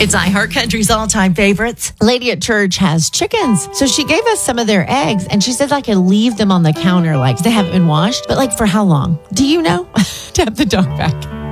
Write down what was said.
It's iHeartCountry's all-time favorites. Lady at church has chickens. So she gave us some of their eggs and she said I could leave them on the counter like they haven't been washed. But like for how long? Do you know? Tap the dog back.